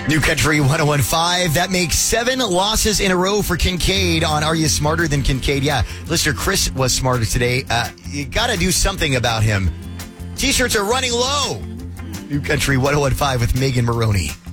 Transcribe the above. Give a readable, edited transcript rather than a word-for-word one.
New Country 101.5. That makes 7 losses in a row for Kincaid on Are You Smarter Than Kincaid? Yeah, listener Chris was smarter today. You got to do something about him. T-shirts are running low. New Country 101.5 with Megan Maroney.